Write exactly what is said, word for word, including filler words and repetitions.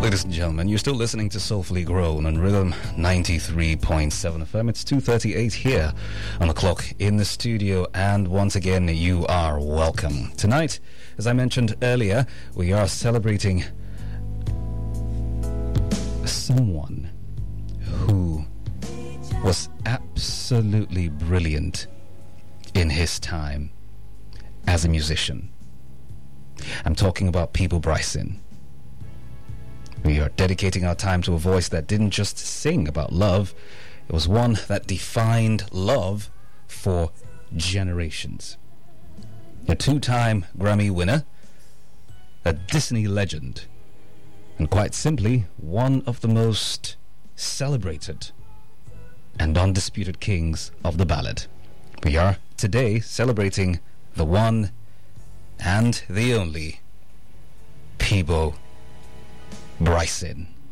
Ladies and gentlemen, you're still listening to Soulfully Grown on Rhythm ninety-three point seven F M. It's two thirty-eight here on the clock in the studio, and once again, you are welcome. Tonight, as I mentioned earlier, we are celebrating someone who was absolutely brilliant in his time as a musician. I'm talking about Peabo Bryson. We are dedicating our time to a voice that didn't just sing about love, it was one that defined love for generations. A two-time Grammy winner, a Disney legend, and quite simply, one of the most celebrated and undisputed kings of the ballad. We are today celebrating the one and the only Peabo Bryson.